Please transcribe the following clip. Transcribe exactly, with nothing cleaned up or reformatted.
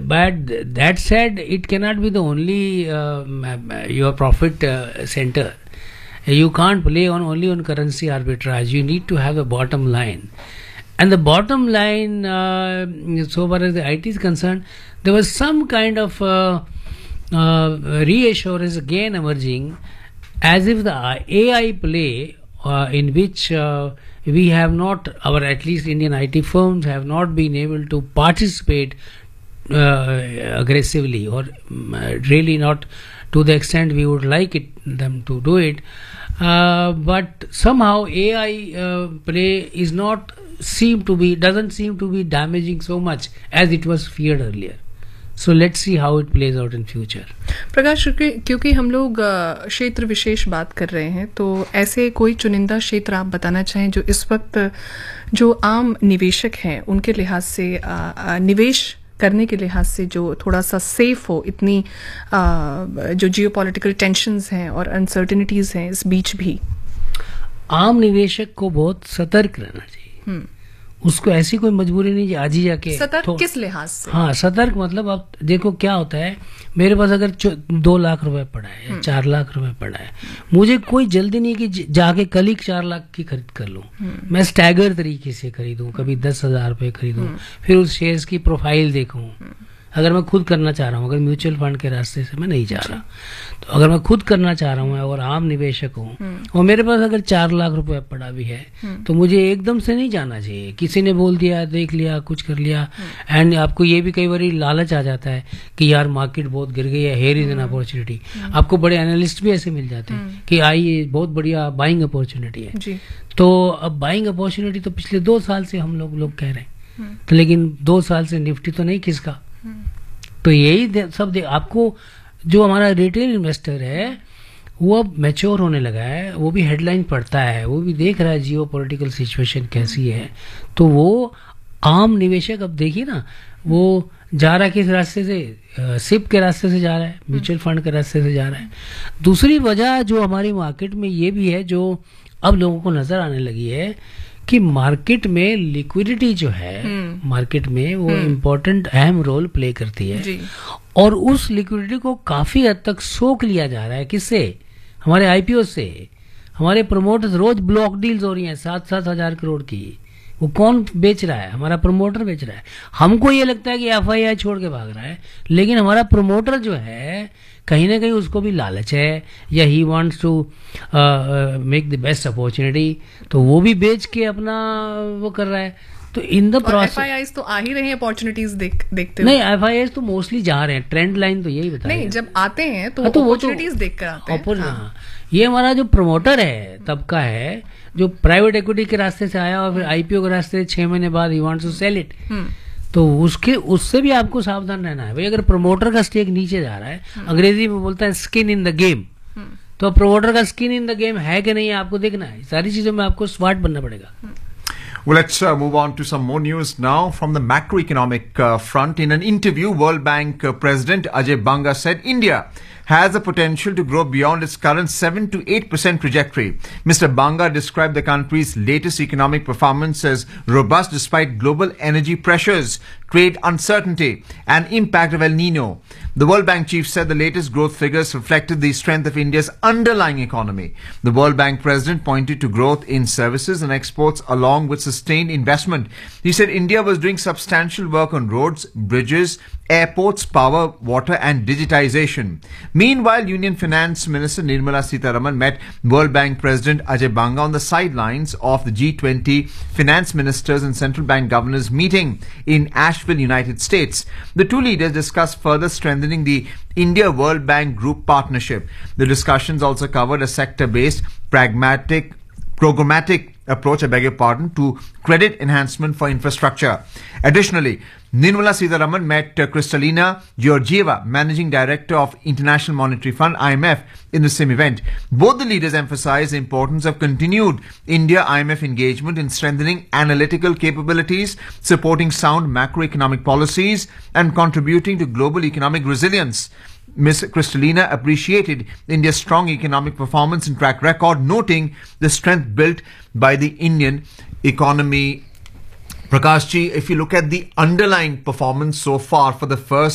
but that said, it cannot be the only uh, your profit uh, center. You can't play on only on currency arbitrage. You need to have a bottom line. And the bottom line, uh, so far as the I T is concerned, there was some kind of uh, uh, reassurance again emerging, as if the A I play uh, in which uh, we have not, our at least Indian I T firms have not been able to participate uh, aggressively, or uh, really not to the extent we would like it them to do it. Uh, but somehow A I uh, play is not seem to be doesn't seem to be damaging so much as it was feared earlier. So let's see how it plays out in future. प्रकाश, क्योंकि हम लोग क्षेत्र विशेष बात कर रहे हैं, तो ऐसे कोई चुनिंदा क्षेत्र आप बताना चाहें जो इस वक्त जो आम निवेशक हैं उनके लिहाज से निवेश करने के लिहाज से जो थोड़ा सा सेफ हो, इतनी जो जियोपॉलिटिकल टेंशन्स हैं और अनसर्टेनिटीज हैं इस बीच भी? आम निवेशक को बहुत सतर्क रहना चाहिए. उसको ऐसी कोई मजबूरी नहीं आज ही जाके. सतर्क तो, किस लिहाज से? हाँ, सतर्क मतलब आप देखो क्या होता है, मेरे पास अगर दो लाख रुपए पड़ा है या चार लाख रुपए पड़ा है, मुझे कोई जल्दी नहीं कि जाके कल ही चार लाख की खरीद कर लूं. मैं स्टैगर तरीके से खरीदूं, कभी दस हजार रुपए खरीदूं, फिर उस शेयर्स की प्रोफाइल देखूं. अगर मैं खुद करना चाह रहा हूँ, अगर म्यूचुअल फंड के रास्ते से मैं नहीं जा रहा, तो अगर मैं खुद करना चाह रहा हूँ और आम निवेशक हूँ और मेरे पास अगर चार लाख रुपए पड़ा भी है, तो मुझे एकदम से नहीं जाना चाहिए. किसी ने बोल दिया, देख लिया, कुछ कर लिया, एंड आपको ये भी कई बार लालच आ जाता है कि यार मार्केट बहुत गिर गई है, हेयर इज एन अपॉर्चुनिटी. आपको बड़े एनालिस्ट भी ऐसे मिल जाते हैं कि आइए बहुत बढ़िया बाइंग अपॉर्चुनिटी है. तो अब बाइंग अपॉर्चुनिटी तो पिछले दो साल से हम लोग लोग कह रहे हैं, तो लेकिन दो साल से निफ्टी तो नहीं खिसका. तो यही सब दे, आपको जो हमारा रिटेल इन्वेस्टर है वो अब मैच्योर होने लगा है, वो भी हेडलाइन पढ़ता है, वो भी देख रहा है जियो पॉलिटिकल सिचुएशन कैसी है. तो वो आम निवेशक अब देखिए ना, वो जा रहा है किस रास्ते से, सिप के रास्ते से जा रहा है, म्यूचुअल फंड के रास्ते से जा रहा है. दूसरी वजह जो हमारी मार्केट में ये भी है, जो अब लोगों को नजर आने लगी है कि मार्केट में लिक्विडिटी जो है, मार्केट में वो इम्पोर्टेंट अहम रोल प्ले करती है जी. और उस लिक्विडिटी को काफी हद तक सोख लिया जा रहा है. किससे? हमारे आईपीओ से. हमारे प्रमोटर्स, रोज ब्लॉक डील्स हो रही हैं सात सात हजार करोड़ की. वो कौन बेच रहा है? हमारा प्रमोटर बेच रहा है. हमको ये लगता है कि एफआईआई छोड़ के भाग रहा है, लेकिन हमारा प्रमोटर जो है कहीं ना कहीं उसको भी लालच है, या he wants to make the best opportunity, तो वो भी बेच के अपना वो कर रहा है. तो इन द प्रोसेस एफआईआईज तो आ ही रहे हैं अपॉर्चुनिटीज देख, देखते हुए. नहीं, एफआईआईज तो मोस्टली जा रहे हैं. ट्रेंड लाइन तो यही बता. नहीं, जब आते हैं तो अपॉर्चुनिटीज तो देख कर आते हैं. हाँ. ये हमारा जो प्रमोटर है तबका है, जो प्राइवेट इक्विटी के रास्ते से आया और फिर आईपीओ के रास्ते से छह महीने बाद he wants to cell it, तो उसके उससे भी आपको सावधान रहना है. भाई अगर प्रमोटर का स्टेक नीचे जा रहा है, अंग्रेजी में बोलता है स्किन इन द गेम, तो प्रमोटर का स्किन इन द गेम है कि नहीं आपको देखना है. सारी चीजों में आपको स्मार्ट बनना पड़ेगा. Well, let's uh, move on to some more news now from the macroeconomic uh, front. In an interview, World Bank uh, President Ajay Banga said India has the potential to grow beyond its current seven to eight percent trajectory. Mister Banga described the country's latest economic performance as robust despite global energy pressures, trade uncertainty and impact of El Nino. The World Bank chief said the latest growth figures reflected the strength of India's underlying economy. The World Bank president pointed to growth in services and exports along with sustained investment. He said India was doing substantial work on roads, bridges, airports, power, water and digitization. Meanwhile, Union Finance Minister Nirmala Sitharaman met World Bank President Ajay Banga on the sidelines of the G twenty Finance Ministers and Central Bank Governors meeting in Asheville, United States. The two leaders discussed further strengthening the India-World Bank Group partnership. The discussions also covered a sector-based, pragmatic, programmatic approach, I beg your pardon, to credit enhancement for infrastructure. Additionally, Nirmala Sitharaman met uh, Kristalina Georgieva, Managing Director of International Monetary Fund, I M F, in the same event. Both the leaders emphasized the importance of continued India-I M F engagement in strengthening analytical capabilities, supporting sound macroeconomic policies, and contributing to global economic resilience. Miz Kristalina appreciated India's strong economic performance and track record, noting the strength built by the Indian economy. Prakashji, if you look at the underlying performance so far for the first